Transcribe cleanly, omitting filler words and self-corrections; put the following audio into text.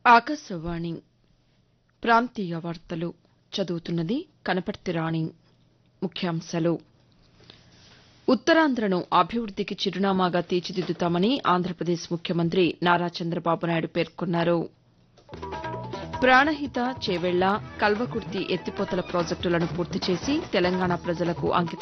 ఆకాశవాణి ప్రాంతీయ వార్తలు చదువుతున్నది కనపర్తి రాణి. ముఖ్యాంశాలు ఉత్తరాంధ్రను అభివృద్దికి చిరునామాగా తీర్చిదిద్దుతామని ఆంధ్రప్రదేశ్ ముఖ్యమంత్రి నారా చంద్రబాబు నాయుడు పేర్కొన్నారు. ప్రాణహిత, చేవెళ్ల, కల్వకుర్తి ఎత్తిపోతల ప్రాజెక్టులను పూర్తి చేసి తెలంగాణ ప్రజలకు అంకితం